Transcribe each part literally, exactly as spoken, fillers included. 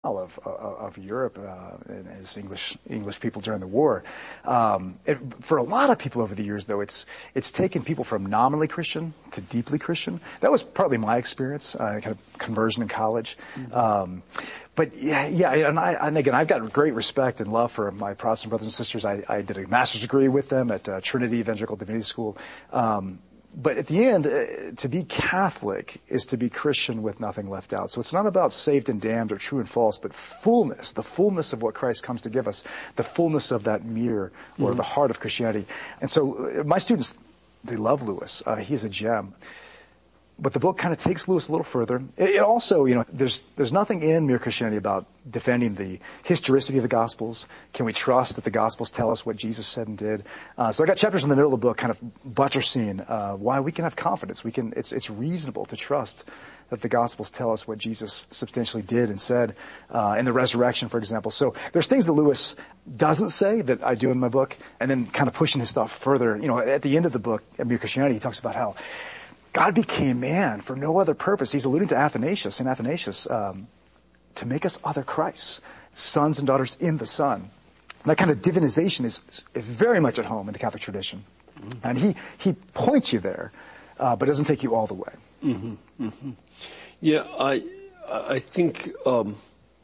of of, of Europe uh, and as English English people during the war. Um, it, for a lot of people over the years, though, it's it's taken people from nominally Christian to deeply Christian. That was partly my experience, uh, kind of conversion in college. Mm-hmm. Um, but yeah, yeah, and, I, and again, I've got great respect and love for my Protestant brothers and sisters. I, I did a master's degree with them at uh, Trinity Evangelical Divinity School. Um, But at the end, uh, to be Catholic is to be Christian with nothing left out. So it's not about saved and damned or true and false, but fullness, the fullness of what Christ comes to give us, the fullness of that mirror or mm-hmm. the heart of Christianity. And so uh, my students, they love Lewis. Uh, he's a gem. But the book kind of takes Lewis a little further. It, it also, you know, there's there's nothing in Mere Christianity about defending the historicity of the Gospels. Can we trust that the Gospels tell us what Jesus said and did? Uh, so I got chapters in the middle of the book kind of buttressing uh, why we can have confidence. We can. It's it's reasonable to trust that the Gospels tell us what Jesus substantially did and said uh, in the resurrection, for example. So there's things that Lewis doesn't say that I do in my book, and then kind of pushing his stuff further. You know, at the end of the book, at Mere Christianity, he talks about how God became man for no other purpose. He's alluding to Athanasius, Saint Athanasius, um, to make us other Christs, sons and daughters in the Son. And that kind of divinization is, is very much at home in the Catholic tradition. Mm-hmm. And he, he points you there, uh, but doesn't take you all the way. Mm-hmm. Mm-hmm. Yeah, I, I think, um,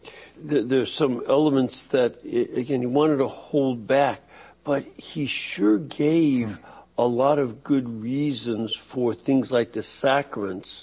th- there's some elements that, again, he wanted to hold back, but he sure gave mm. a lot of good reasons for things like the sacraments.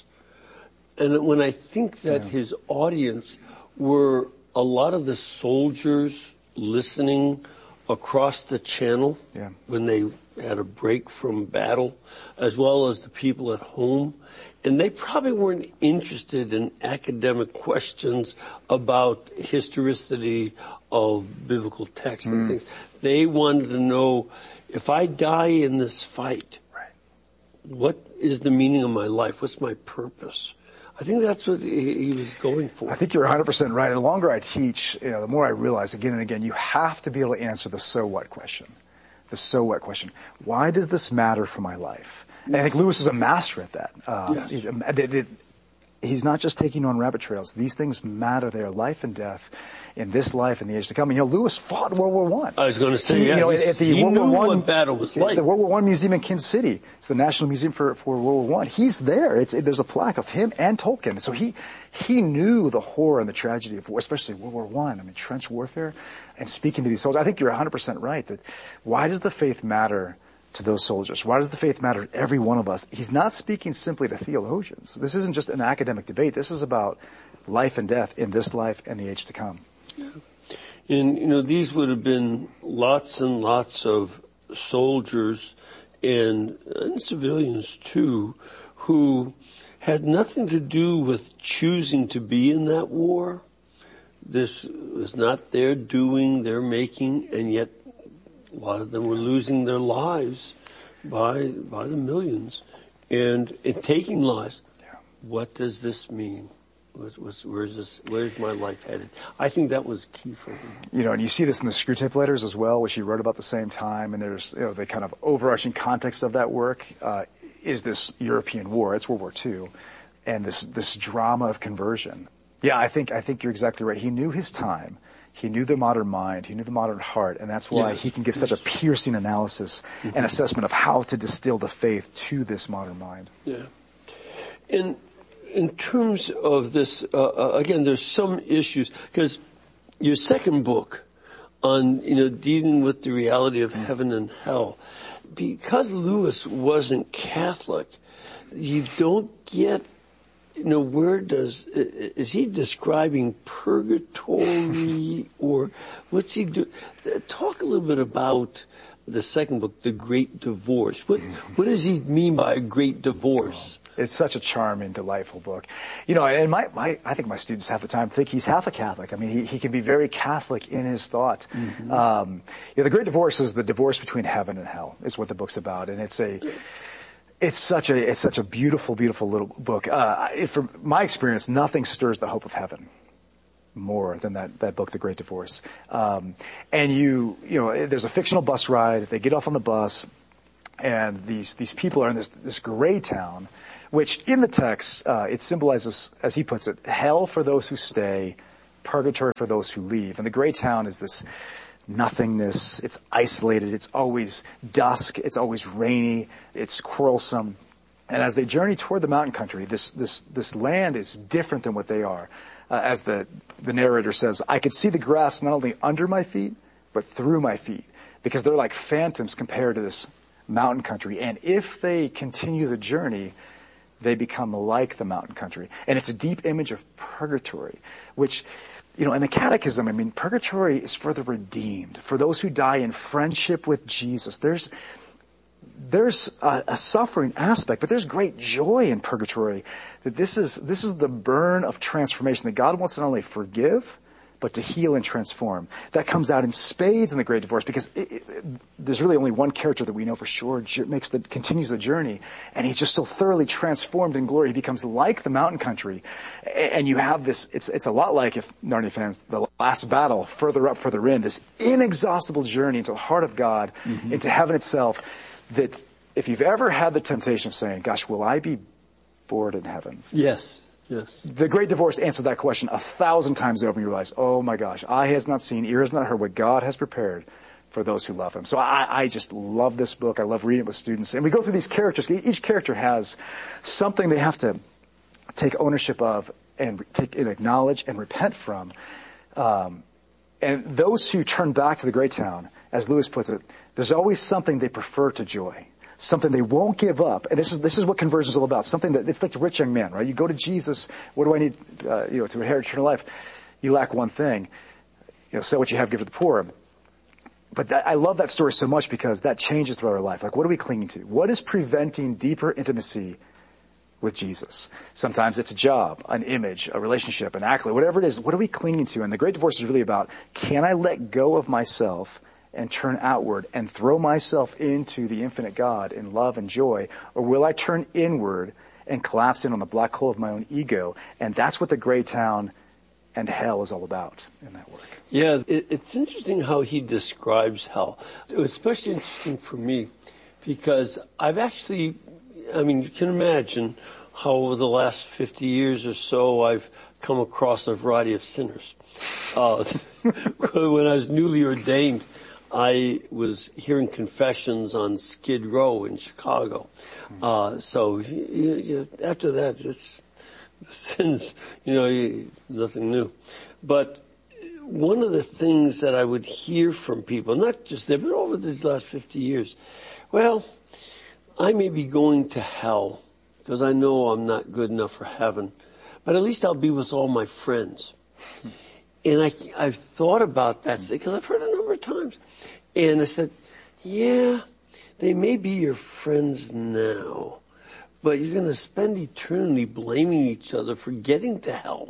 And when I think that yeah. his audience were a lot of the soldiers listening across the channel yeah. when they had a break from battle, as well as the people at home. And they probably weren't interested in academic questions about historicity of biblical texts mm. and things. They wanted to know, if I die in this fight, right. what is the meaning of my life? What's my purpose? I think that's what he, he was going for. I think you're one hundred percent right. The longer I teach, you know, the more I realize again and again, you have to be able to answer the so what question. The so what question. Why does this matter for my life? And I think Lewis is a master at that. Uh, yes. he's, it, it, he's not just taking on rabbit trails. These things matter. They are life and death in this life and the age to come. And, you know, Lewis fought in World War One. I was going to say, he, yeah, you know, at the he World knew War One, what battle was like. The World War One Museum in Kansas City. It's the National Museum for, for World War One. He's there. It's, it, there's a plaque of him and Tolkien. So he, he knew the horror and the tragedy of war, especially World War One. I. I mean, trench warfare and speaking to these soldiers. I think you're one hundred percent right that why does the faith matter to those soldiers? Why does the faith matter to every one of us? He's not speaking simply to theologians. This isn't just an academic debate. This is about life and death in this life and the age to come. Yeah. And, you know, these would have been lots and lots of soldiers and, and civilians too, who had nothing to do with choosing to be in that war. This was not their doing, their making, and yet a lot of them were losing their lives by by the millions, and in taking lives. Yeah. What does this mean? What's, what's, where's this? Where's my life headed? I think that was key for him. You know, and you see this in the Screwtape Letters as well, which he wrote about the same time. And there's, you know, the kind of overarching context of that work uh, is this European war. It's World War Two, and this this drama of conversion. Yeah, I think I think you're exactly right. He knew his time. He knew the modern mind. He knew the modern heart, and that's why yes. he can give such a piercing analysis mm-hmm. and assessment of how to distill the faith to this modern mind. Yeah. In in terms of this, uh, uh, again, there's some issues because your second book on you know dealing with the reality of heaven and hell, because Lewis wasn't Catholic, you don't get. You know, where does, is he describing purgatory or what's he do? Talk a little bit about the second book, The Great Divorce. What, what does he mean by a great divorce? It's such a charming, delightful book. You know, and my, my, I think my students half the time think he's half a Catholic. I mean, he, he can be very Catholic in his thought. Mm-hmm. Um, you know, The Great Divorce is the divorce between heaven and hell is what the book's about. And it's a, It's such a it's such a beautiful, beautiful little book. Uh, it, from my experience, nothing stirs the hope of heaven more than that that book, The Great Divorce. Um, and you you know, there's a fictional bus ride. They get off on the bus, and these these people are in this this gray town, which in the text uh, it symbolizes, as he puts it, hell for those who stay, purgatory for those who leave. And the gray town is this nothingness. It's isolated. It's always dusk. It's always rainy. It's quarrelsome. And as they journey toward the mountain country, this this this land is different than what they are. Uh, as the the narrator says, I could see the grass not only under my feet, but through my feet, because they're like phantoms compared to this mountain country. And if they continue the journey, they become like the mountain country. And it's a deep image of purgatory, which, you know, in the Catechism, I mean, purgatory is for the redeemed, for those who die in friendship with Jesus. There's there's a, a suffering aspect, but there's great joy in purgatory. That this is this is the burn of transformation, that God wants to not only forgive, but to heal and transform. That comes out in spades in the Great Divorce, because it, it, there's really only one character that we know for sure makes the continues the journey, and he's just so thoroughly transformed in glory. He becomes like the mountain country, and you have this. It's it's a lot like, if Narnia fans, the last battle, further up, further in, this inexhaustible journey into the heart of God, mm-hmm. into heaven itself. That if you've ever had the temptation of saying, "Gosh, will I be bored in heaven?" Yes. Yes. The Great Divorce answers that question a thousand times over, and you realize, oh my gosh, eye has not seen, ear has not heard what God has prepared for those who love him. So I, I just love this book. I love reading it with students. And we go through these characters. Each character has something they have to take ownership of and take and acknowledge and repent from. Um, and those who turn back to the great town, as Lewis puts it, there's always something they prefer to joy. Something they won't give up. And this is this is what conversion is all about. Something that, it's like the rich young man, right? You go to Jesus, what do I need uh, you know, to inherit eternal life? You lack one thing. You know, sell what you have, give to the poor. But that, I love that story so much, because that changes throughout our life. Like, what are we clinging to? What is preventing deeper intimacy with Jesus? Sometimes it's a job, an image, a relationship, an accolade, whatever it is. What are we clinging to? And the Great Divorce is really about, can I let go of myself and turn outward and throw myself into the infinite God in love and joy? Or will I turn inward and collapse in on the black hole of my own ego? And that's what the gray town and hell is all about in that work. Yeah, it, it's interesting how he describes hell. It was especially interesting for me because I've actually, I mean, you can imagine how over the last fifty years or so I've come across a variety of sinners. Uh, when I was newly ordained, I was hearing confessions on Skid Row in Chicago. Uh, so you, you, after that, it's the sins, you know, you, nothing new. But one of the things that I would hear from people, not just there, but over these last fifty years, well, I may be going to hell because I know I'm not good enough for heaven, but at least I'll be with all my friends. And I, I've thought about that because I've heard it a number of times. And I said, yeah, they may be your friends now, but you're going to spend eternity blaming each other for getting to hell.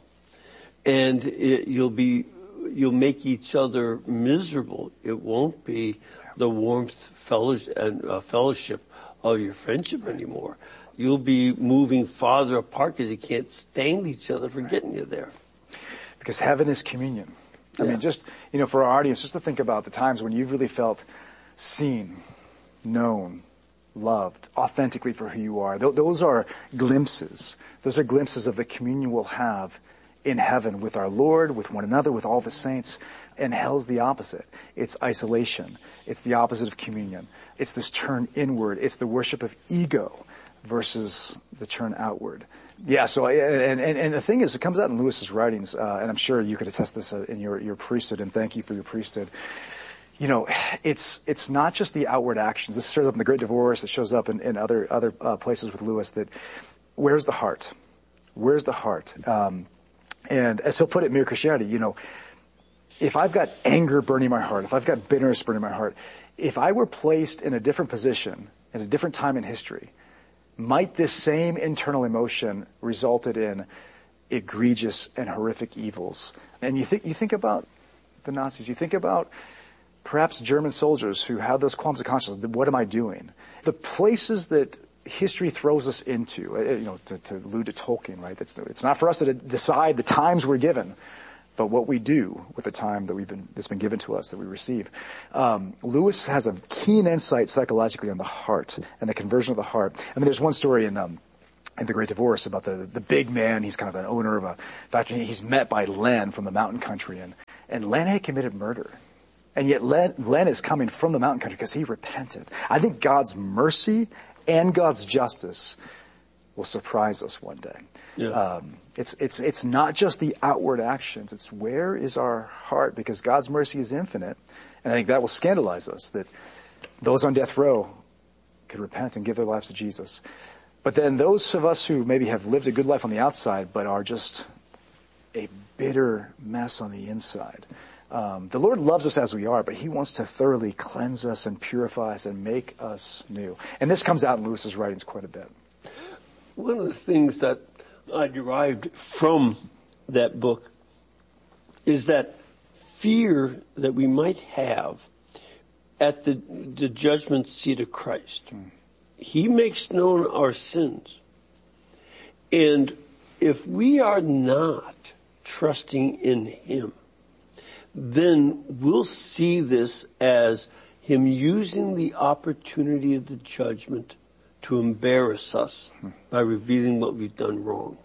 And it, you'll be, you'll make each other miserable. It won't be the warmth fellowship, and uh, fellowship of your friendship anymore. You'll be moving farther apart because you can't stand each other for getting you there. Because heaven is communion. I yeah. mean, just, you know, for our audience, just to think about the times when you've really felt seen, known, loved, authentically for who you are. Th- those are glimpses. Those are glimpses of the communion we'll have in heaven with our Lord, with one another, with all the saints. And hell's the opposite. It's isolation. It's the opposite of communion. It's this turn inward. It's the worship of ego versus the turn outward. Yeah, so, and, and, and the thing is, it comes out in Lewis's writings, uh, and I'm sure you could attest this in your, your priesthood, and thank you for your priesthood. You know, it's, it's not just the outward actions. This shows up in the Great Divorce. It shows up in, in other, other, uh, places with Lewis, that where's the heart? Where's the heart? Um, and as he'll put it in Mere Christianity, you know, if I've got anger burning my heart, if I've got bitterness burning my heart, if I were placed in a different position, at a different time in history, might this same internal emotion resulted in egregious and horrific evils? And you think, you think about the Nazis, you think about perhaps German soldiers who had those qualms of conscience. What am I doing? The places that history throws us into, you know, to, to allude to Tolkien, right? It's, it's not for us to decide the times we're given, but what we do with the time that we've been, that's been given to us, that we receive. Um, Lewis has a keen insight psychologically on the heart and the conversion of the heart. I mean, there's one story in, um, in The Great Divorce about the, the big man. He's kind of an owner of a factory. He's met by Len from the mountain country, and, and Len had committed murder. And yet Len, Len is coming from the mountain country because he repented. I think God's mercy and God's justice will surprise us one day. Yeah. Um, it's, it's, it's not just the outward actions. It's where is our heart, because God's mercy is infinite. And I think that will scandalize us, that those on death row could repent and give their lives to Jesus. But then those of us who maybe have lived a good life on the outside but are just a bitter mess on the inside. Um, the Lord loves us as we are, but he wants to thoroughly cleanse us and purify us and make us new. And this comes out in Lewis's writings quite a bit. One of the things that I derived from that book is that fear that we might have at the, the judgment seat of Christ. Mm. He makes known our sins. And if we are not trusting in him, then we'll see this as him using the opportunity of the judgment to embarrass us by revealing what we've done wrong.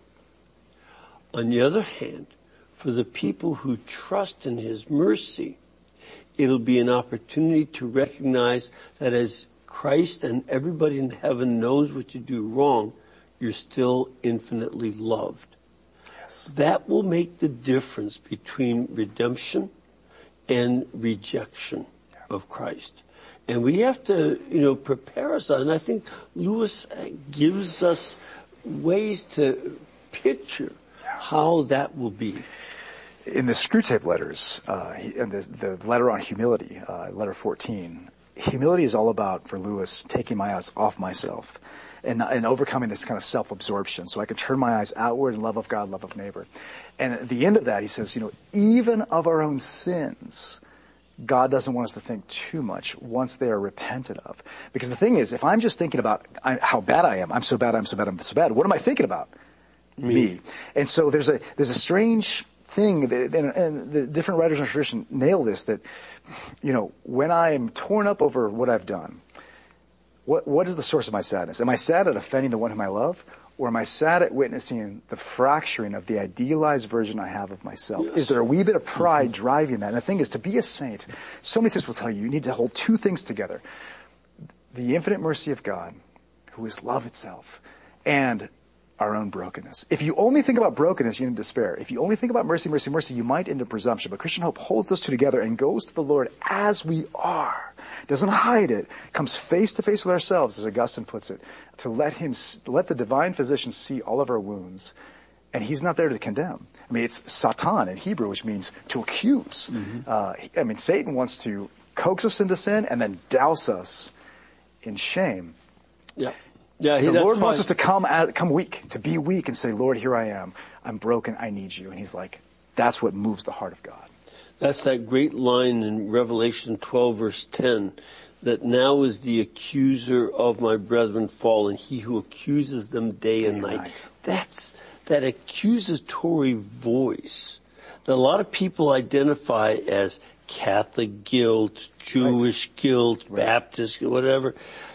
On the other hand, for the people who trust in his mercy, it'll be an opportunity to recognize that as Christ and everybody in heaven knows what you do wrong, you're still infinitely loved. Yes. That will make the difference between redemption and rejection of Christ. And we have to, you know, prepare ourselves. And I think Lewis gives us ways to picture how that will be. In the Screwtape letters, uh, and the, the letter on humility, uh, letter fourteen, humility is all about, for Lewis, taking my eyes off myself and, and overcoming this kind of self-absorption so I can turn my eyes outward in love of God, love of neighbor. And at the end of that, he says, you know, even of our own sins, God doesn't want us to think too much once they are repented of. Because the thing is, if I'm just thinking about I, how bad I am, I'm so bad, I'm so bad, I'm so bad, what am I thinking about? Me. Me. And so there's a there's a strange thing, that, and, and the different writers in our tradition nail this, that, you know, when I am torn up over what I've done, what what is the source of my sadness? Am I sad at offending the one whom I love? Or am I sad at witnessing the fracturing of the idealized version I have of myself? Yes. Is there a wee bit of pride mm-hmm. driving that? And the thing is, to be a saint, so many sisters will tell you, you need to hold two things together. The infinite mercy of God, who is love itself, and our own brokenness. If you only think about brokenness, you end in despair. If you only think about mercy, mercy, mercy, you might end in presumption. But Christian hope holds those two together and goes to the Lord as we are. Doesn't hide it. Comes face to face with ourselves, as Augustine puts it, to let him, let the divine physician see all of our wounds. And he's not there to condemn. I mean, it's Satan in Hebrew, which means to accuse. Mm-hmm. Uh, I mean, Satan wants to coax us into sin and then douse us in shame. Yeah. Yeah, he, the Lord fine. wants us to come at, come weak, to be weak and say, Lord, here I am. I'm broken. I need you. And he's like, that's what moves the heart of God. That's that great line in Revelation twelve, verse ten, that now is the accuser of my brethren fallen, he who accuses them day, day and night. night. That's that accusatory voice that a lot of people identify as Catholic guilt, Jewish right. guilt, right. Baptist, whatever.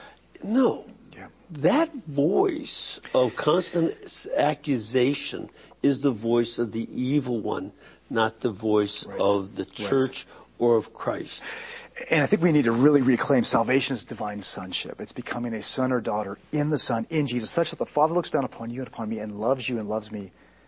No. That voice of constant accusation is the voice of the evil one, not the voice right. of the church right. or of Christ. And I think we need to really reclaim salvation's divine sonship. It's becoming a son or daughter in the Son, in Jesus, such that the Father looks down upon you and upon me and loves you and loves me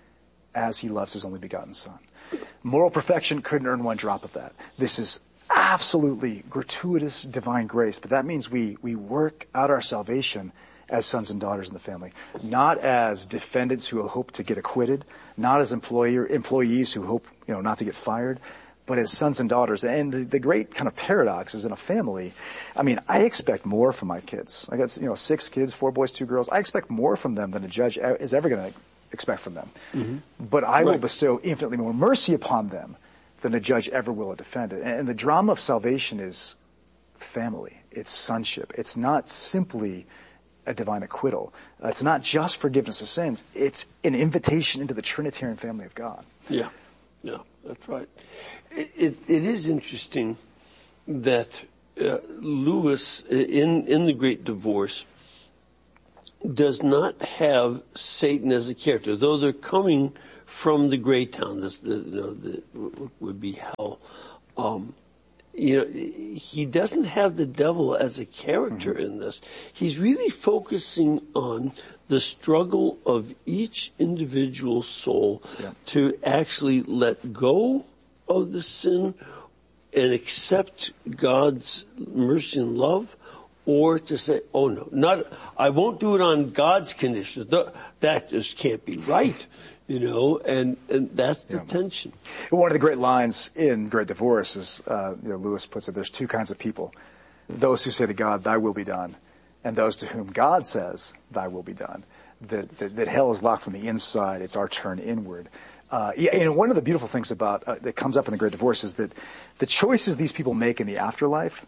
as he loves his only begotten Son. Moral perfection couldn't earn one drop of that. This is absolutely gratuitous divine grace, but that means we, we work out our salvation as sons and daughters in the family, not as defendants who hope to get acquitted, not as employer, employees who hope, you know, not to get fired, but as sons and daughters. And the, the great kind of paradox is in a family, I mean, I expect more from my kids. I got, you know, six kids, four boys, two girls. I expect more from them than a judge is ever going to expect from them. Mm-hmm. But I right. will bestow infinitely more mercy upon them than a judge ever will a defendant. And the drama of salvation is family. It's sonship. It's not simply a divine acquittal. Uh, it's not just forgiveness of sins. It's an invitation into the Trinitarian family of God. Yeah, yeah, that's right. It, it, it is interesting that uh, Lewis, in, in The Great Divorce, does not have Satan as a character, though they're coming from the gray town. This, the, you know, the, would be hell. Um, you know, he doesn't have the devil as a character mm-hmm. in this. He's really focusing on the struggle of each individual soul yeah. to actually let go of the sin and accept God's mercy and love, or to say, oh no, not, I won't do it on God's conditions. That just can't be right, you know, and, and that's the yeah. tension. One of the great lines in Great Divorce is, uh, you know, Lewis puts it, there's two kinds of people. Those who say to God, thy will be done, and those to whom God says, thy will be done. That, that, that hell is locked from the inside, it's our turn inward. Uh, yeah, and one of the beautiful things about uh, that comes up in the Great Divorce is that the choices these people make in the afterlife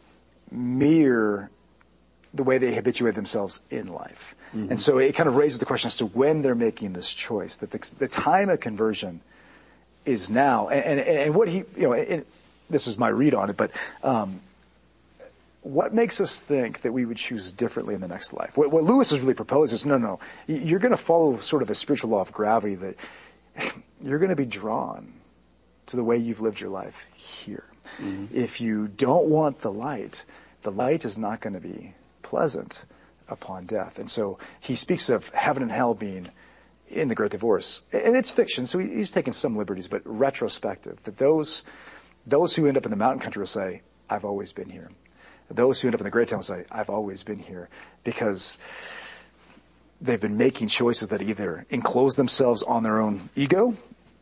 mirror the way they habituate themselves in life. Mm-hmm. And so it kind of raises the question as to when they're making this choice, that the, the time of conversion is now. And, and, and what he, you know, it, this is my read on it, but um, what makes us think that we would choose differently in the next life? What, what Lewis has really proposed is, no, no, you're going to follow sort of a spiritual law of gravity that you're going to be drawn to the way you've lived your life here. Mm-hmm. If you don't want the light, the light is not going to be pleasant upon death. And so he speaks of heaven and hell being in the Great Divorce. And it's fiction, so he's taking some liberties, but retrospective. That those, those who end up in the mountain country will say, I've always been here. Those who end up in the great town will say, I've always been here. Because they've been making choices that either enclose themselves on their own ego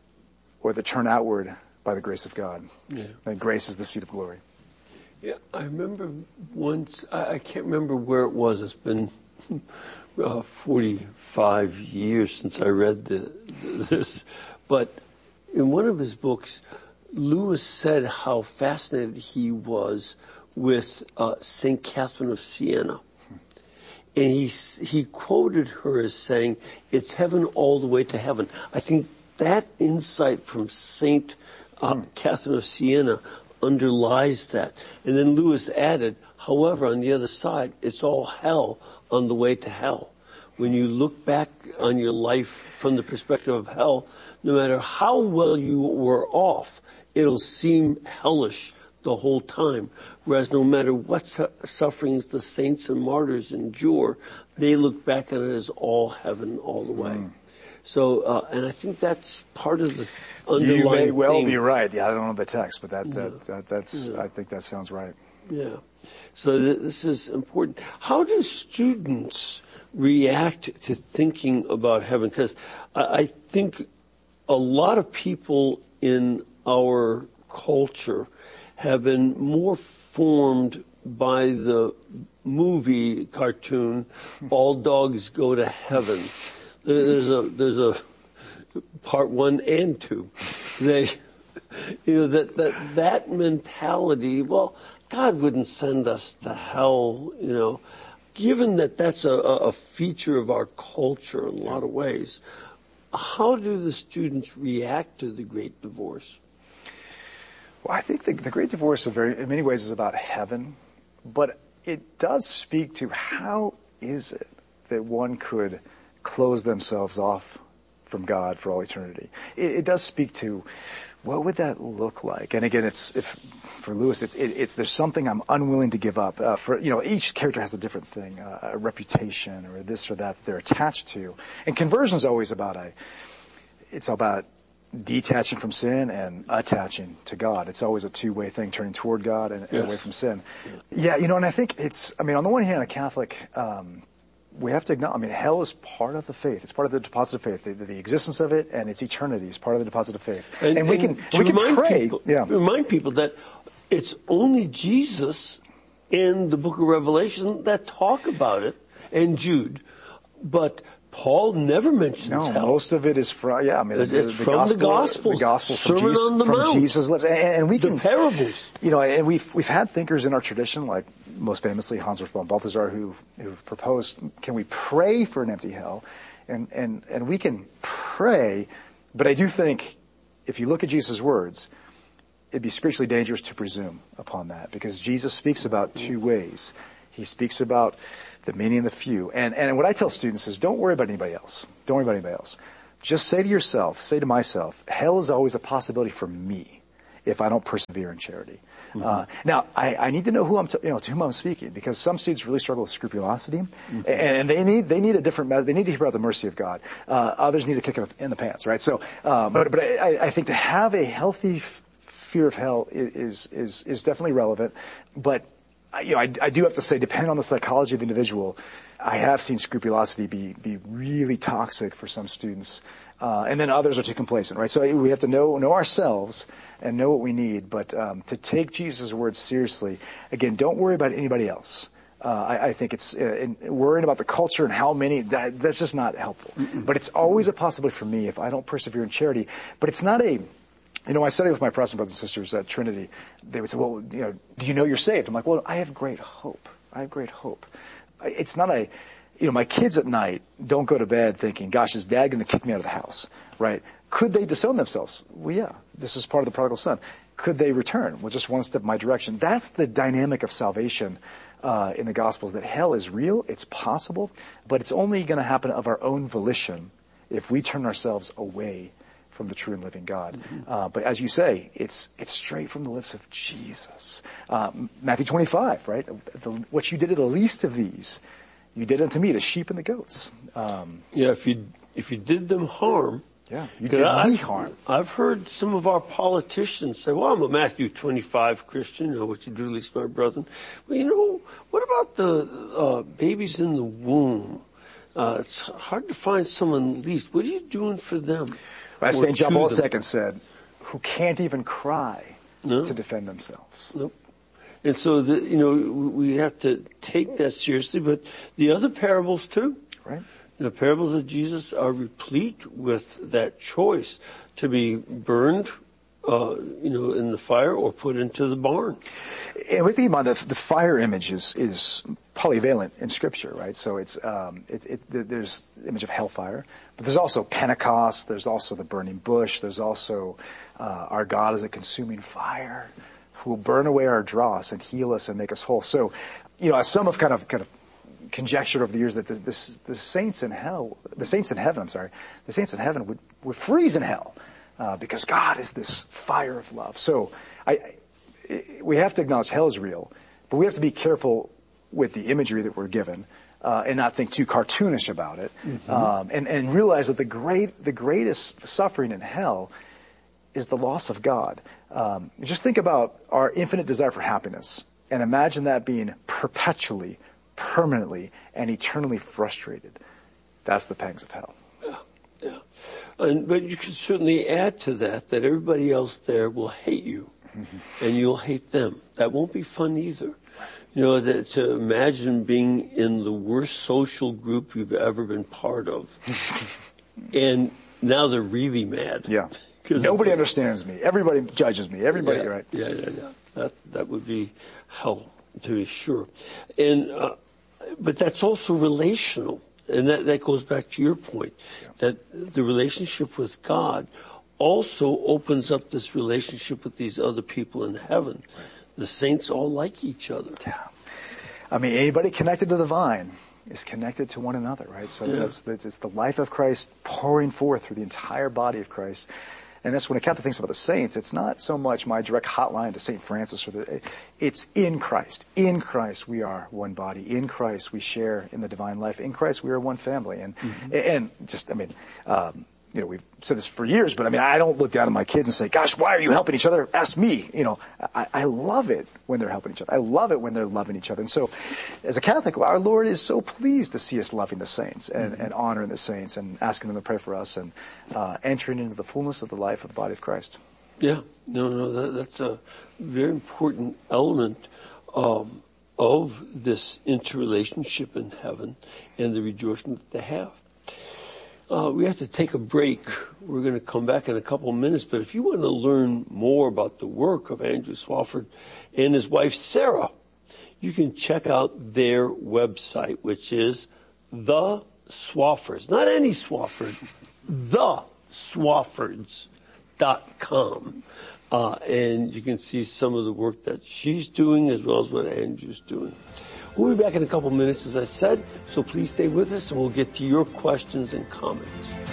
or that turn outward by the grace of God. Yeah. And grace is the seat of glory. Yeah, I remember once, I, I can't remember where it was. It's been uh, forty-five years since I read the, this. But in one of his books, Lewis said how fascinated he was with uh, Saint Catherine of Siena. And he, he quoted her as saying, it's heaven all the way to heaven. I think that insight from Saint uh, mm. Catherine of Siena underlies that. And then Lewis added, however, on the other side, it's all hell on the way to hell. When you look back on your life from the perspective of hell, no matter how well you were off, it'll seem hellish the whole time. Whereas no matter what su- sufferings the saints and martyrs endure, they look back at it as all heaven all the way. Mm. So, uh, and I think that's part of the underlying You may well theme. be right. Yeah, I don't know the text, but that, that, yeah. that that's, yeah. I think that sounds right. Yeah. So th- this is important. How do students react to thinking about heaven? Because I, I think a lot of people in our culture have been more formed by the movie cartoon, All Dogs Go to Heaven. There's a, there's a part one and two. They, you know, that, that, that mentality, well, God wouldn't send us to hell, you know. Given that that's a, a feature of our culture in a lot of ways, how do the students react to the Great Divorce? Well, I think the, the Great Divorce, in, very, in many ways, is about heaven, but it does speak to how is it that one could close themselves off from God for all eternity. It, it does speak to what would that look like? And again, it's if for Lewis, it's it, it's there's something I'm unwilling to give up. Uh, for you know, each character has a different thing, uh, a reputation or this or that, that they're attached to. And conversion is always about a. It's about detaching from sin and attaching to God. It's always a two-way thing, turning toward God and, yes. and away from sin. Yeah, you know, and I think it's. I mean, on the one hand, a Catholic. Um, We have to acknowledge, I mean, hell is part of the faith. It's part of the deposit of faith. The, the existence of it and its eternity is part of the deposit of faith. And, and we and can, we can pray. People, yeah. Remind people that it's only Jesus in the book of Revelation that talk about it, and Jude. But Paul never mentions no, hell. most of it is from, yeah, I mean, it's the, the, from gospel, the Gospels. The gospel from, Sermon Jesus, on the from Mount. Jesus' lips. And, and we the can, parables. You know, and we've, we've had thinkers in our tradition, like most famously Hans Urs von Balthasar, who, who proposed, can we pray for an empty hell? And, and, and we can pray, but I do think, if you look at Jesus' words, it'd be spiritually dangerous to presume upon that, because Jesus speaks about two ways. He speaks about the many and the few. And, and what I tell students is don't worry about anybody else. Don't worry about anybody else. Just say to yourself, say to myself, hell is always a possibility for me if I don't persevere in charity. Mm-hmm. Uh, now, I, I need to know who I'm, t- you know, to whom I'm speaking, because some students really struggle with scrupulosity, mm-hmm. and, and they need they need a different method. They need to hear about the mercy of God. Uh, others need to kick it in the pants, right? So, um, but but I, I think to have a healthy f- fear of hell is is is definitely relevant. But you know, I, I do have to say, depending on the psychology of the individual, I have seen scrupulosity be be really toxic for some students. Uh, and then others are too complacent, right? So we have to know know ourselves and know what we need. But um, to take Jesus' words seriously, again, don't worry about anybody else. Uh, I, I think it's uh, in, worrying about the culture and how many, that, that's just not helpful. Mm-mm. But it's always a possibility for me if I don't persevere in charity. But it's not a, you know, I study with my Protestant brothers and sisters at Trinity. They would say, well, you know, do you know you're saved? I'm like, well, I have great hope. I have great hope. It's not a... You know, my kids at night don't go to bed thinking, gosh, is dad going to kick me out of the house, right? Could they disown themselves? Well, yeah, this is part of the prodigal son. Could they return? Well, just one step in my direction. That's the dynamic of salvation uh, in the Gospels, that hell is real, it's possible, but it's only going to happen of our own volition if we turn ourselves away from the true and living God. Mm-hmm. Uh, but as you say, it's it's straight from the lips of Jesus. Uh, Matthew twenty-five, right? The, what you did to the least of these, you did unto me, the sheep and the goats. Um, yeah, if you if you did them harm. Yeah, you did me harm. I've heard some of our politicians say, well, I'm a Matthew twenty-five Christian, you know, what you do least my brethren. Well, you know, what about the uh, babies in the womb? Uh, it's hard to find someone least. What are you doing for them? Well, as Saint John Paul the Second said, who can't even cry no. to defend themselves. Nope. And so, the, you know, we have to take that seriously, but the other parables too. Right. The parables of Jesus are replete with that choice to be burned, uh, you know, in the fire or put into the barn. And we think about the, the fire image is, is polyvalent in Scripture, right? So it's, um, it, it, there's the image of hellfire, but there's also Pentecost, there's also the burning bush, there's also uh, our God is a consuming fire who will burn away our dross and heal us and make us whole. So, you know, as some have kind of, kind of conjectured over the years that the, the, the saints in hell, the saints in heaven, I'm sorry, the saints in heaven would, would freeze in hell, uh, because God is this fire of love. So I, I, we have to acknowledge hell is real, but we have to be careful with the imagery that we're given, uh, and not think too cartoonish about it, mm-hmm. um, and, and realize that the great, the greatest suffering in hell is the loss of God. Um, just think about our infinite desire for happiness, and imagine that being perpetually, permanently, and eternally frustrated. That's the pangs of hell. Yeah, yeah. And, but you can certainly add to that that everybody else there will hate you, mm-hmm. and you'll hate them. That won't be fun either. You know, that, to imagine being in the worst social group you've ever been part of, and now they're really mad. Yeah. Nobody understands me. Everybody judges me. Everybody, yeah, right? Yeah, yeah, yeah. That that would be hell, to be sure. And uh, but that's also relational, and that that goes back to your point, yeah. that the relationship with God also opens up this relationship with these other people in heaven. Right. The saints all like each other. Yeah. I mean, anybody connected to the vine is connected to one another, right? So yeah. that's, that's it's the life of Christ pouring forth through the entire body of Christ. And that's when a Catholic thinks about the saints, it's not so much my direct hotline to Saint Francis, or the, it's in Christ. In Christ we are one body. In Christ we share in the divine life. In Christ we are one family. And, mm-hmm. and just, I mean, um, you know, we've said this for years, but I mean, I don't look down at my kids and say, gosh, why are you helping each other? Ask me. You know, I, I love it when they're helping each other. I love it when they're loving each other. And so as a Catholic, our Lord is so pleased to see us loving the saints and, mm-hmm. and honoring the saints and asking them to pray for us and uh, entering into the fullness of the life of the body of Christ. Yeah, no, no, that, that's a very important element um, of this interrelationship in heaven and the rejoicing that they have. Uh, we have to take a break. We're going to come back in a couple of minutes, but if you want to learn more about the work of Andrew Swafford and his wife Sarah, you can check out their website, which is The Swaffords. Not any Swafford, The Swaffords dot com. Uh, and you can see some of the work that she's doing as well as what Andrew's doing. We'll be back in a couple minutes, as I said, so please stay with us and we'll get to your questions and comments.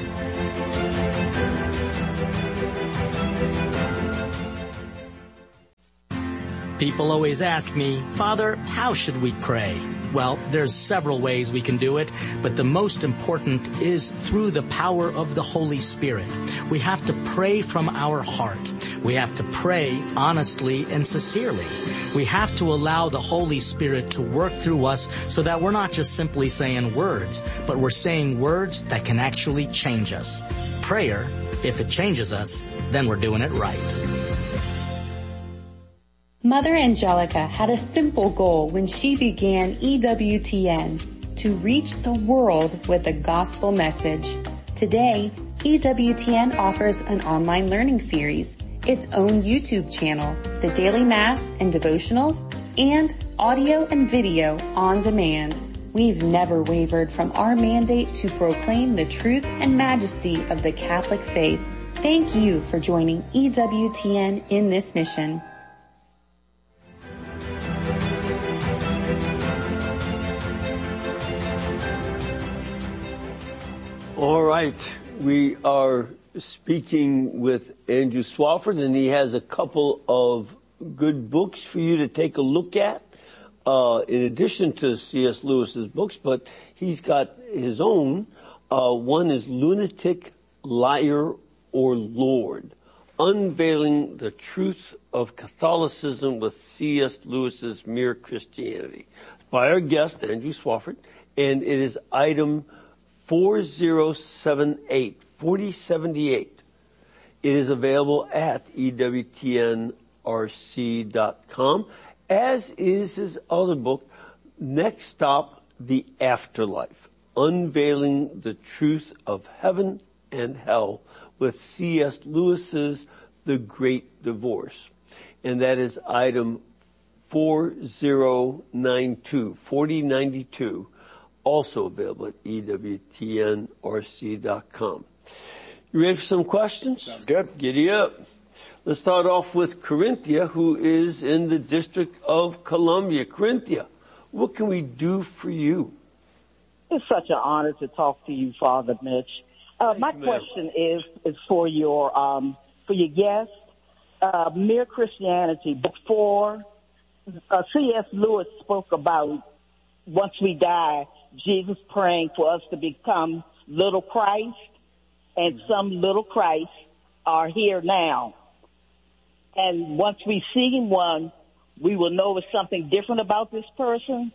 People always ask me, Father, how should we pray? Well, there's several ways we can do it, but the most important is through the power of the Holy Spirit. We have to pray from our heart. We have to pray honestly and sincerely. We have to allow the Holy Spirit to work through us so that we're not just simply saying words, but we're saying words that can actually change us. Prayer, if it changes us, then we're doing it right. Mother Angelica had a simple goal when she began E W T N, to reach the world with the gospel message. Today, E W T N offers an online learning series, its own YouTube channel, the Daily Mass and devotionals, and audio and video on demand. We've never wavered from our mandate to proclaim the truth and majesty of the Catholic faith. Thank you for joining E W T N in this mission. All right, we are speaking with Andrew Swafford, and he has a couple of good books for you to take a look at, uh, in addition to C S Lewis's books, but he's got his own. Uh, one is Lunatic, Liar, or Lord, Unveiling the Truth of Catholicism with C S Lewis's Mere Christianity, by our guest, Andrew Swafford, and it is item four zero seven eight, four zero seven eight. It is available at E W T N R C dot com, as is his other book, Next Stop, The Afterlife, Unveiling the Truth of Heaven and Hell with C S Lewis's The Great Divorce. And that is item four zero nine two, four zero nine two. Also available at E W T N R C dot com. You ready for some questions? Sounds good. Giddy up. Let's start off with Corinthia, who is in the District of Columbia. Corinthia, what can we do for you? It's such an honor to talk to you, Father Mitch. Uh, my you, question is is for your um, for your guest, uh, Mere Christianity. Before uh, C S Lewis spoke about once we die, Jesus praying for us to become little Christ, and some little Christ are here now. And once we see one, we will know it's something different about this person.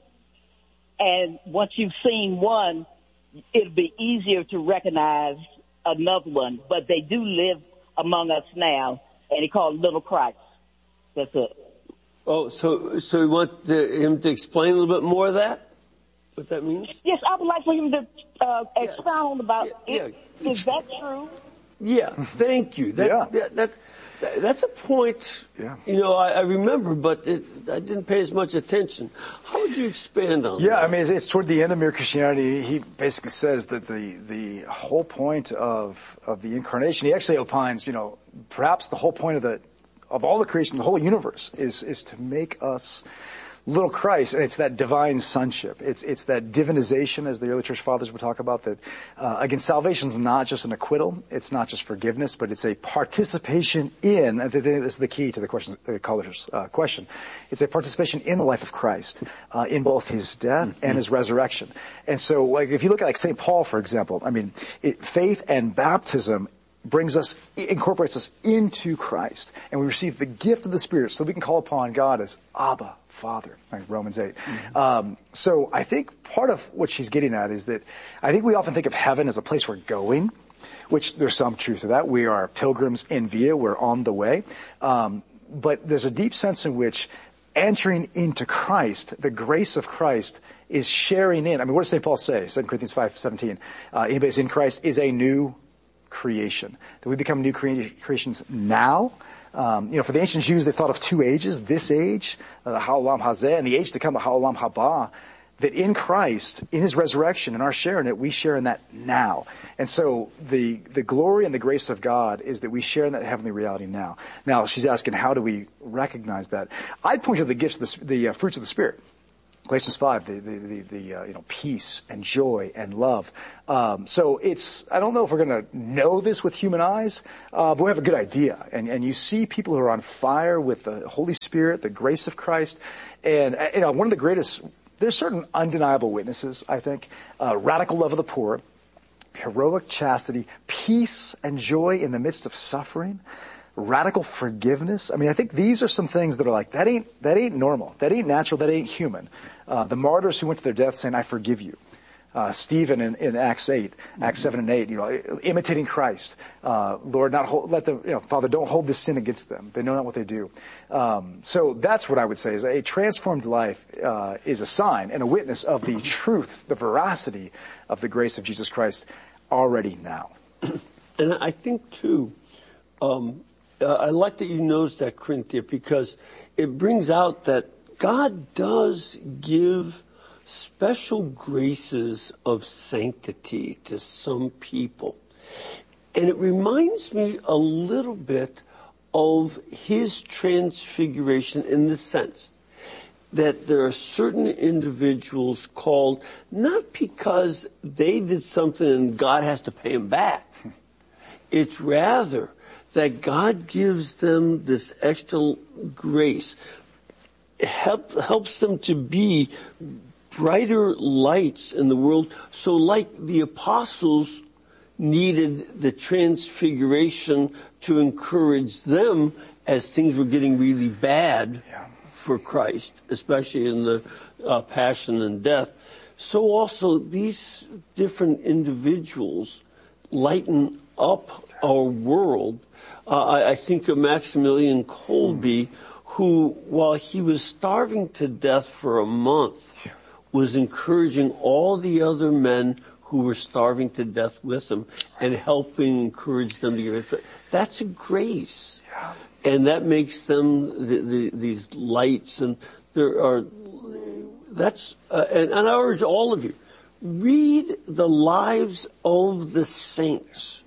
And once you've seen one, it'll be easier to recognize another one. But they do live among us now, and he called little Christ. That's it. Oh, so so you want to, him to explain a little bit more of that? What that means? Yes, I would like for him to uh, expound yes. about yeah, it. yeah. Is that true? Yeah, thank you. That, yeah. that, that, that, that's a point, yeah. you know, I, I remember, but it, I didn't pay as much attention. How would you expand on yeah, that? I mean, it's, it's toward the end of Mere Christianity. He basically says that the, the whole point of, of the incarnation, he actually opines, you know, perhaps the whole point of the, of all the creation, the whole universe is, is to make us little Christ, and it's that divine sonship. It's it's that divinization, as the early church fathers would talk about. That uh, again, salvation is not just an acquittal. It's not just forgiveness, but it's a participation in. And this is the key to the question, the caller's uh, question. It's a participation in the life of Christ, uh, in both his death mm-hmm. and his resurrection. And so, like if you look at like Saint Paul, for example, I mean, it, faith and baptism brings us, incorporates us into Christ, and we receive the gift of the Spirit, so we can call upon God as Abba, Father, like Romans eight. Mm-hmm. Um, so I think part of what she's getting at is that I think we often think of heaven as a place we're going, which there's some truth to that. We are pilgrims in via, we're on the way. Um, but there's a deep sense in which entering into Christ, the grace of Christ, is sharing in. I mean, what does Saint Paul say? Second Corinthians five seventeen. Uh, anybody who's in Christ is a new creation. That we become new crea- creations now. Um, you know, for the ancient Jews, they thought of two ages, this age, uh, the Ha'olam Hazeh, and the age to come, the Ha'olam Haba, that in Christ, in his resurrection, and our share in it, we share in that now. And so the, the glory and the grace of God is that we share in that heavenly reality now. Now, she's asking, how do we recognize that? I'd point to the gifts, of the, the uh, fruits of the Spirit. Galatians five, the, the, the, the uh, you know, peace and joy and love. Um, so it's, I don't know if we're going to know this with human eyes, uh, but we have a good idea. And, and you see people who are on fire with the Holy Spirit, the grace of Christ. And, you know, one of the greatest, there's certain undeniable witnesses, I think. Uh, radical love of the poor, heroic chastity, peace and joy in the midst of suffering, radical forgiveness. I mean, I think these are some things that are like, that ain't, that ain't normal. That ain't natural. That ain't human. Uh, the martyrs who went to their death saying, I forgive you. Uh, Stephen in, in Acts eight, mm-hmm. Acts seven and eight, you know, imitating Christ. Uh, Lord, not hold, let them, you know, Father, don't hold this sin against them. They know not what they do. Um, so that's what I would say is a transformed life, uh, is a sign and a witness of the truth, the veracity of the grace of Jesus Christ already now. And I think too, um, Uh, I like that you noticed that, Corinthia, because it brings out that God does give special graces of sanctity to some people. And it reminds me a little bit of his transfiguration in the sense that there are certain individuals called not because they did something and God has to pay them back. It's rather that God gives them this extra grace, help, helps them to be brighter lights in the world. So like the apostles needed the transfiguration to encourage them as things were getting really bad yeah. for Christ, especially in the uh, passion and death. So also these different individuals lighten up our world. Uh, I, I think of Maximilian Kolbe, who, while he was starving to death for a month, was encouraging all the other men who were starving to death with him and helping encourage them to give it. That's a grace. Yeah. And that makes them the, the, these lights. And there are, that's, uh, and, and I urge all of you, read the lives of the saints.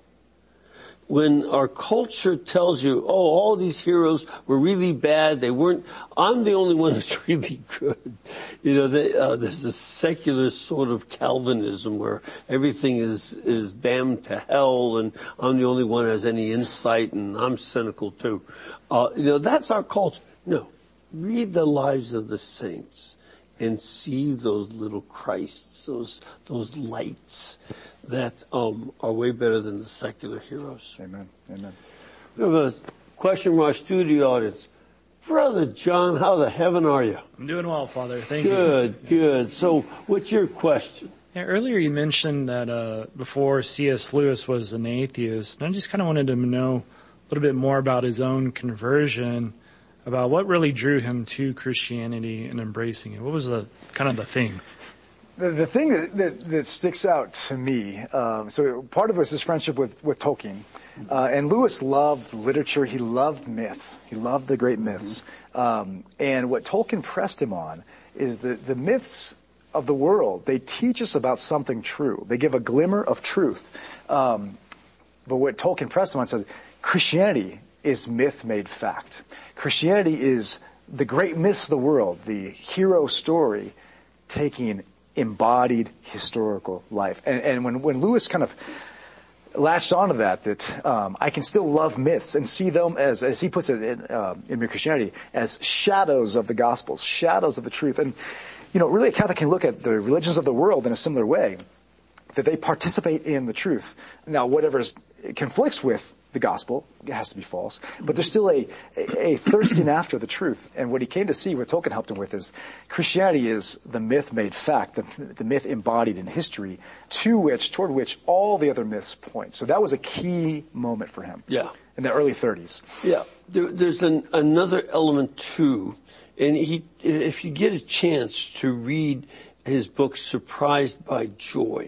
When our culture tells you, oh, all these heroes were really bad, they weren't, I'm the only one who's really good. You know, they, uh, there's a secular sort of Calvinism where everything is, is damned to hell and I'm the only one who has any insight and I'm cynical too. Uh, you know, that's our culture. No. Read the lives of the saints and see those little Christs, those, those lights that um, are way better than the secular heroes. Amen. Amen. We have a question from our studio audience. Brother John, how the heaven are you? I'm doing well, Father. Thank good, you. Good, good. So what's your question? Yeah, earlier you mentioned that uh, before C S Lewis was an atheist, and I just kind of wanted to know a little bit more about his own conversion, about what really drew him to Christianity and embracing it. What was the kind of the thing? The, the thing that, that, that sticks out to me, um, so part of it was his friendship with, with Tolkien. Uh, and Lewis loved literature. He loved myth. He loved the great myths. Um, and what Tolkien pressed him on is that the myths of the world, they teach us about something true. They give a glimmer of truth. Um, but what Tolkien pressed him on says, Christianity is myth made fact. Christianity is the great myths of the world, the hero story taking embodied historical life. And, and when, when Lewis kind of latched onto that, that um, I can still love myths and see them as, as he puts it in, uh, in Mere Christianity, as shadows of the Gospels, shadows of the truth. And, you know, really a Catholic can look at the religions of the world in a similar way, that they participate in the truth. Now, whatever conflicts with the gospel, it has to be false, but there's still a, a, a thirsting after the truth. And what he came to see, what Tolkien helped him with, is Christianity is the myth made fact, the, the myth embodied in history, to which, toward which all the other myths point. So that was a key moment for him. Yeah. In the early thirties. Yeah. There, there's an, another element too, and he, if you get a chance to read his book, Surprised by Joy,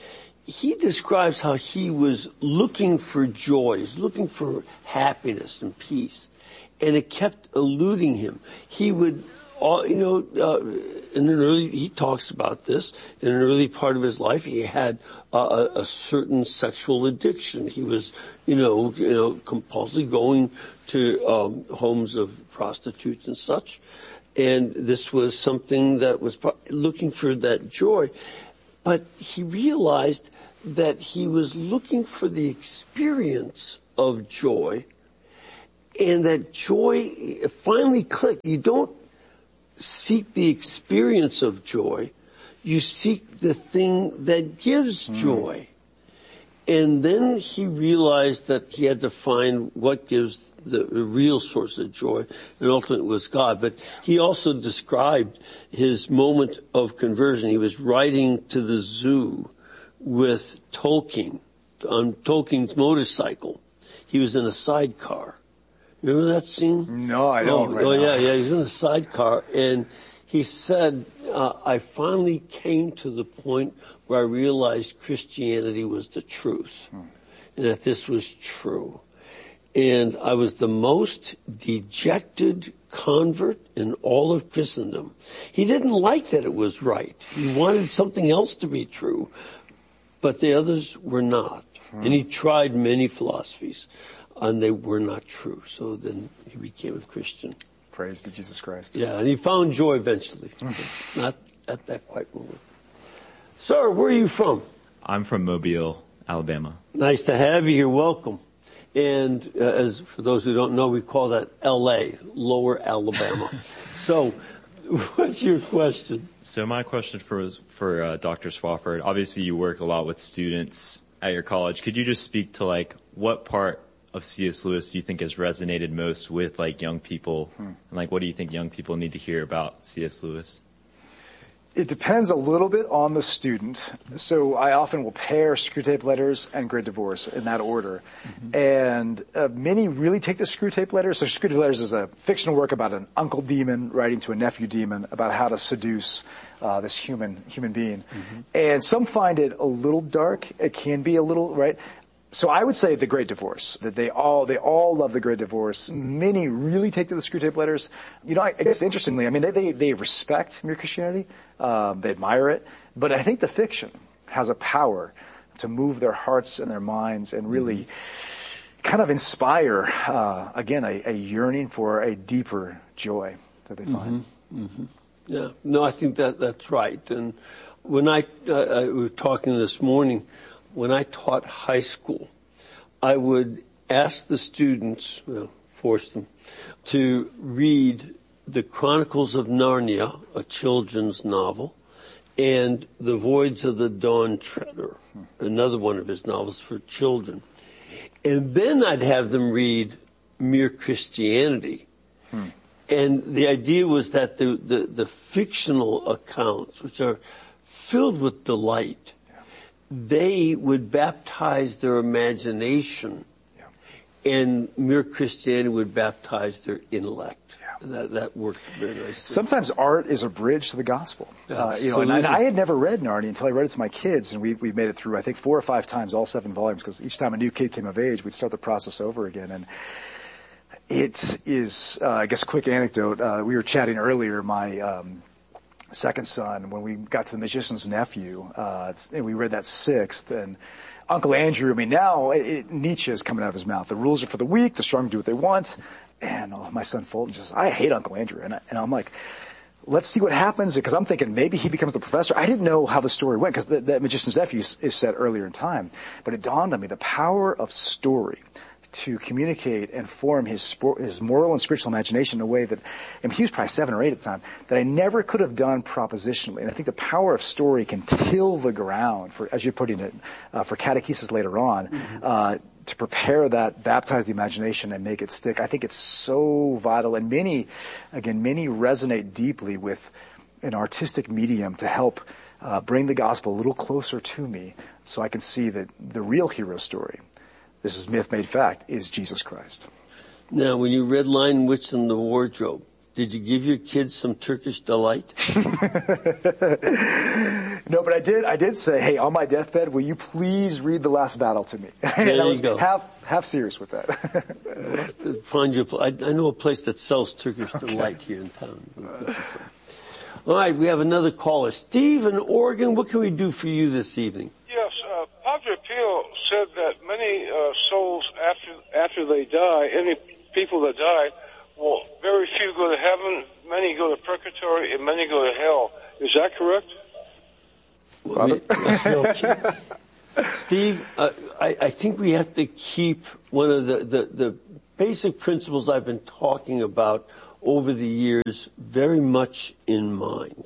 he describes how he was looking for joy, he's looking for happiness and peace, and it kept eluding him. He would, uh, you know, uh, in an early, he talks about this, in an early part of his life, he had uh, a, a certain sexual addiction. He was, you know, you know, compulsively going to um, homes of prostitutes and such. And this was something that was looking for that joy. But he realized that he was looking for the experience of joy, and that joy finally clicked. You don't seek the experience of joy. You seek the thing that gives mm. joy. And then he realized that he had to find what gives the real source of joy, and ultimately was God. But he also described his moment of conversion. He was riding to the zoo with Tolkien on Tolkien's motorcycle. He was in a sidecar. Remember that scene? No, I don't. Oh, right oh now. yeah, yeah. He was in a sidecar, and he said, uh, "I finally came to the point where I realized Christianity was the truth, hmm. and that this was true." And I was the most dejected convert in all of Christendom. He didn't like that it was right. He wanted something else to be true, but the others were not. Hmm. And he tried many philosophies, and they were not true. So then he became a Christian. Praise be Jesus Christ. Yeah, and he found joy eventually, not at that quite moment. Sir, where are you from? I'm from Mobile, Alabama. Nice to have you here. Welcome. And uh, as for those who don't know, we call that L A, Lower Alabama. So, what's your question? So my question for for uh, Doctor Swafford, obviously you work a lot with students at your college. Could you just speak to like what part of C S. Lewis do you think has resonated most with like young people, hmm. and like what do you think young people need to hear about C S. Lewis? It depends a little bit on the student. So I often will pair Screwtape Letters and Great Divorce in that order. Mm-hmm. And uh, many really take the Screwtape Letters. So Screwtape Letters is a fictional work about an uncle demon writing to a nephew demon about how to seduce uh, this human human being. Mm-hmm. And some find it a little dark. It can be a little, right? So I would say The Great Divorce, that they all, they all love The Great Divorce. Many really take to the Screwtape Letters. You know, I, I guess interestingly, I mean, they, they, they respect Mere Christianity. Um, they admire it. But I think the fiction has a power to move their hearts and their minds and really kind of inspire, uh, again, a, a yearning for a deeper joy that they find. Mm-hmm. Mm-hmm. Yeah. No, I think that that's right. And when I, uh, I we were talking this morning, when I taught high school, I would ask the students, well, force them, to read The Chronicles of Narnia, a children's novel, and The Voyage of the Dawn Treader, another one of his novels for children. And then I'd have them read Mere Christianity. Hmm. And the idea was that the, the, the fictional accounts, which are filled with delight, they would baptize their imagination, yeah. and Mere Christianity would baptize their intellect. Yeah. That, that worked very nicely. Sometimes art is a bridge to the gospel. Uh, you know, and, and I had never read Narnia until I read it to my kids, and we we made it through I think four or five times, all seven volumes, because each time a new kid came of age, we'd start the process over again. And it is, uh, I guess, a quick anecdote. Uh, we were chatting earlier. My um, second son, when we got to The Magician's Nephew, uh, and we read that sixth, and Uncle Andrew, I mean, now it, it, Nietzsche is coming out of his mouth. The rules are for the weak, the strong do what they want. And oh, my son Fulton just, I hate Uncle Andrew. And, I, and I'm like, let's see what happens, because I'm thinking maybe he becomes the professor. I didn't know how the story went, because the, the Magician's Nephew is, is set earlier in time. But it dawned on me, the power of story to communicate and form his sport, his moral and spiritual imagination in a way that, I mean, he was probably seven or eight at the time, that I never could have done propositionally. And I think the power of story can till the ground for, as you're putting it, uh, for catechesis later on, mm-hmm. uh, to prepare that, baptize the imagination and make it stick. I think it's so vital. And many, again, many resonate deeply with an artistic medium to help uh, bring the gospel a little closer to me so I can see that the real hero story, this is myth made fact, is Jesus Christ. Now, when you read Lion, Witch, and the Wardrobe, did you give your kids some Turkish delight? No, but I did. I did say, "Hey, on my deathbed, will you please read The Last Battle to me?" There I was you go. Half, half serious with that. I'll have to find you. I, I know a place that sells Turkish okay. delight here in town. All right, we have another caller, Steve in Oregon. What can we do for you this evening? Yes, uh, Padre Pio said that many uh, souls, after after they die, any people that die, well, very few go to heaven, many go to purgatory, and many go to hell. Is that correct? Well, Steve, uh, I, I think we have to keep one of the, the, the basic principles I've been talking about over the years very much in mind.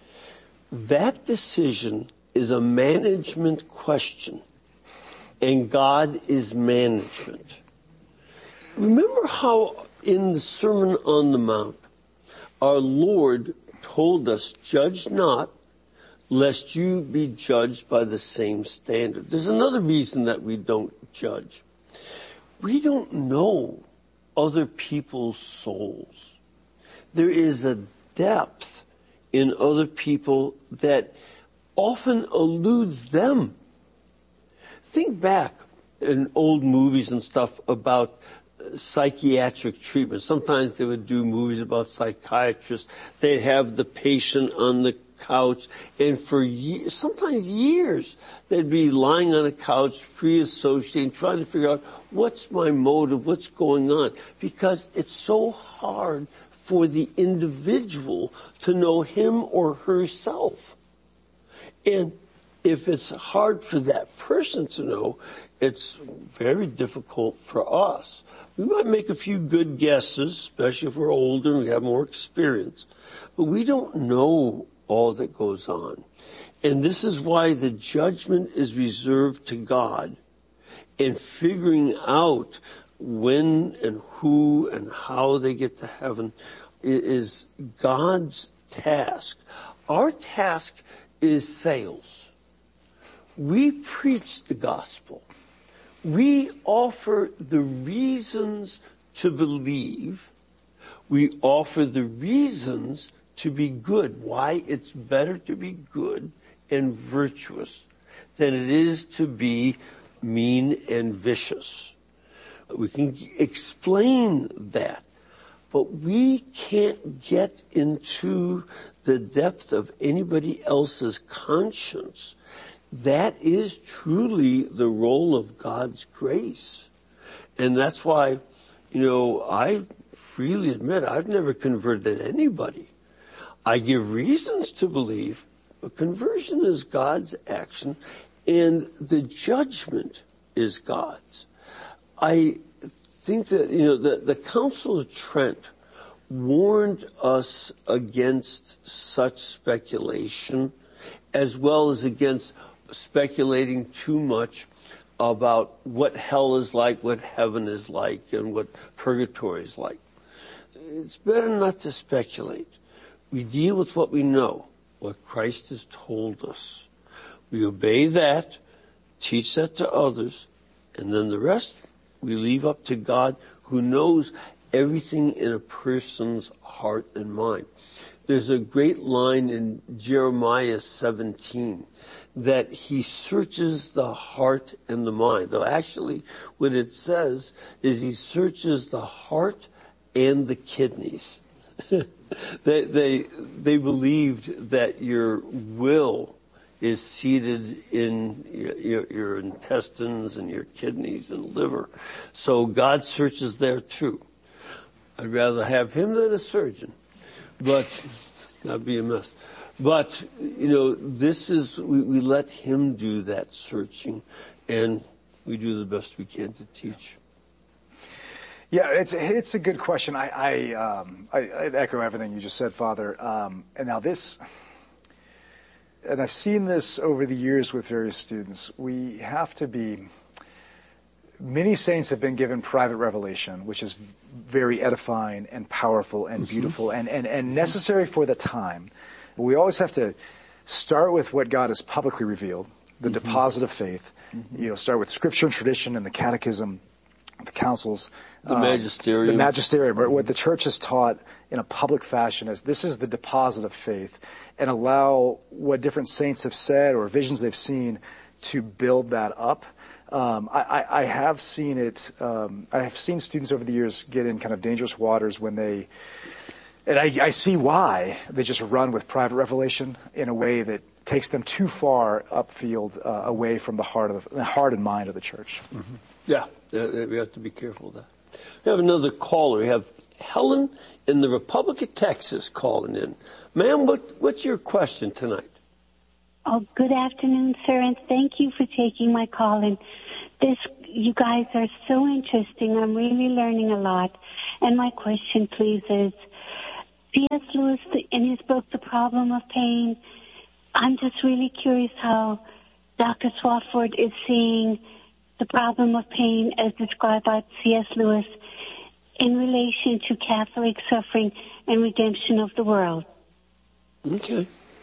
That decision is a management question, and God is management. Remember how in the Sermon on the Mount, our Lord told us, judge not, lest you be judged by the same standard. There's another reason that we don't judge. We don't know other people's souls. There is a depth in other people that often eludes them. Think back in old movies and stuff about psychiatric treatment. Sometimes they would do movies about psychiatrists. They'd have the patient on the couch, and for years, sometimes years, they'd be lying on a couch, free associating, trying to figure out what's my motive, what's going on, because it's so hard for the individual to know him or herself. And if it's hard for that person to know, it's very difficult for us. We might make a few good guesses, especially if we're older and we have more experience, but we don't know all that goes on. And this is why the judgment is reserved to God, and figuring out when and who and how they get to heaven is God's task. Our task is sales. We preach the gospel. We offer the reasons to believe. We offer the reasons to be good, why it's better to be good and virtuous than it is to be mean and vicious. We can explain that, but we can't get into the depth of anybody else's conscience. That is truly the role of God's grace. And that's why, you know, I freely admit I've never converted anybody. I give reasons to believe, but conversion is God's action, and the judgment is God's. I think that, you know, the, the Council of Trent warned us against such speculation, as well as against speculating too much about what hell is like, what heaven is like, and what purgatory is like. It's better not to speculate. We deal with what we know, what Christ has told us. We obey that, teach that to others, and then the rest we leave up to God, who knows everything in a person's heart and mind. There's a great line in Jeremiah seventeen that he searches the heart and the mind. Though actually what it says is he searches the heart and the kidneys. They, they, they believed that your will is seated in your, your intestines and your kidneys and liver. So God searches there too. I'd rather have him than a surgeon, but that'd be a mess. But, you know, this is, we, we let him do that searching, and we do the best we can to teach. Yeah, it's it's a good question. I I, um, I I echo everything you just said, Father. Um, and now this, and I've seen this over the years with various students. We have to be. Many saints have been given private revelation, which is very edifying and powerful and beautiful and, and, and necessary for the time. But we always have to start with what God has publicly revealed, the mm-hmm. deposit of faith. Mm-hmm. You know, start with Scripture and tradition and the Catechism, the councils. The um, magisterium. The magisterium, mm-hmm. what the church has taught in a public fashion is this is the deposit of faith, and allow what different saints have said or visions they've seen to build that up. Um, I, I have seen it, um, I have seen students over the years get in kind of dangerous waters when they, and I, I see why they just run with private revelation in a way that takes them too far upfield, uh, away from the heart of the, the heart and mind of the church. Mm-hmm. Yeah, we have to be careful of that. We have another caller. We have Helen in the Republic of Texas calling in. Ma'am, what, what's your question tonight? Oh, good afternoon, sir, and thank you for taking my call. And this, you guys are so interesting. I'm really learning a lot. And my question, please, is C S. Lewis, in his book, The Problem of Pain, I'm just really curious how Doctor Swafford is seeing the problem of pain as described by C S. Lewis in relation to Catholic suffering and redemption of the world. Okay.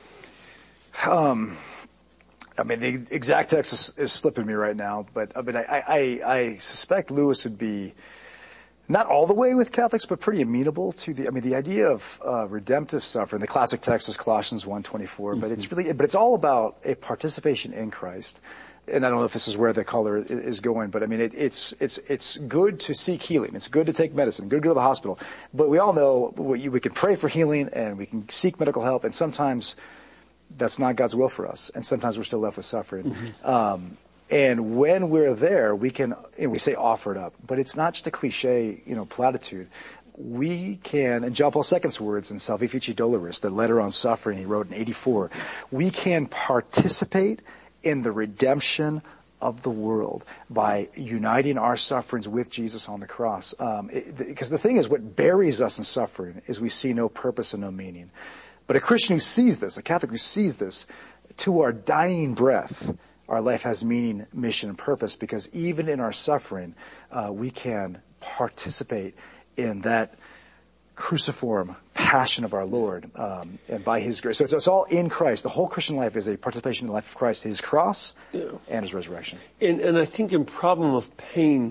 Um, I mean, the exact text is, is slipping me right now, but I mean, I, I, I suspect Lewis would be not all the way with Catholics, but pretty amenable to the, I mean, the idea of uh, redemptive suffering. The classic text is Colossians one twenty-four, mm-hmm. but it's really, but it's all about a participation in Christ. And I don't know if this is where the caller is going, but I mean, it, it's, it's, it's good to seek healing. It's good to take medicine, good to go to the hospital. But we all know we, we can pray for healing and we can seek medical help, and sometimes that's not God's will for us. And sometimes we're still left with suffering. Mm-hmm. Um, and when we're there, we can, and we say offer it up, but it's not just a cliche, you know, platitude. We can, in John Paul the Second's words in Salvifici Doloris, the letter on suffering he wrote in eighty-four, we can participate in the redemption of the world by uniting our sufferings with Jesus on the cross. Um, it, because the thing is, what buries us in suffering is we see no purpose and no meaning. But a Christian who sees this, a Catholic who sees this, to our dying breath, our life has meaning, mission, and purpose, because even in our suffering, uh, we can participate in that cruciform passion of our Lord, um, and by His grace. So it's, it's all in Christ. The whole Christian life is a participation in the life of Christ, His cross, yeah. and His resurrection. And, and I think in Problem of Pain,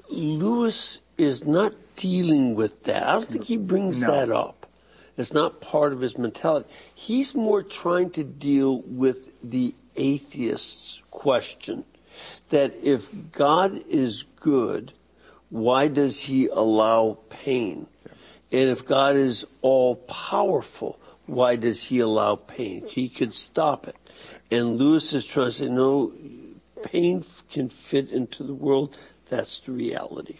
Lewis is not dealing with that. I don't think he brings no. that up. It's not part of his mentality. He's more trying to deal with the atheist's question, that if God is good, why does He allow pain? And if God is all-powerful, why does He allow pain? He could stop it. And Lewis is trying to say, no, pain can fit into the world. That's the reality.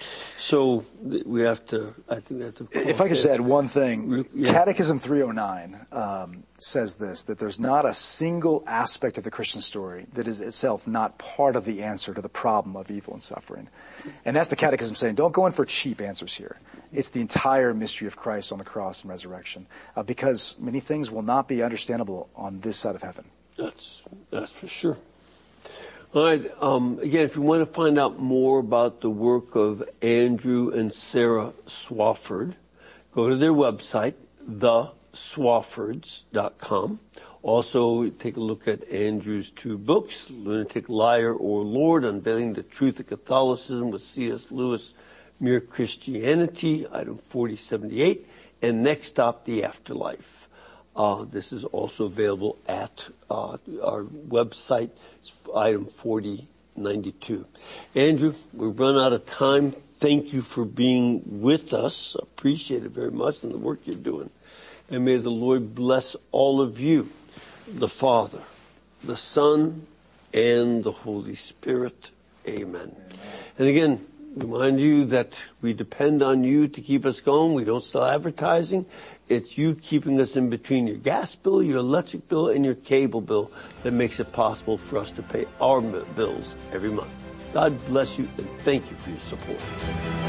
So we have to, I think we have to... If I could just add one thing. Yeah. Catechism three oh nine um, says this, that there's not a single aspect of the Christian story that is itself not part of the answer to the problem of evil and suffering. And that's the Catechism saying, don't go in for cheap answers here. It's the entire mystery of Christ on the cross and resurrection, uh, because many things will not be understandable on this side of heaven. That's, that's for sure. All right. Um, again, if you want to find out more about the work of Andrew and Sarah Swafford, go to their website, the swaffords dot com. Also, take a look at Andrew's two books, Lunatic Liar or Lord, Unveiling the Truth of Catholicism with C S. Lewis, Mere Christianity, item forty seventy-eight, and Next Stop, The Afterlife. Uh, this is also available at uh, our website, item forty ninety-two. Andrew, we've run out of time. Thank you for being with us. Appreciate it very much and the work you're doing. And may the Lord bless all of you, the Father, the Son, and the Holy Spirit. Amen. And again, remind you that we depend on you to keep us going. We don't sell advertising. It's you keeping us in between your gas bill, your electric bill, and your cable bill that makes it possible for us to pay our bills every month. God bless you, and thank you for your support.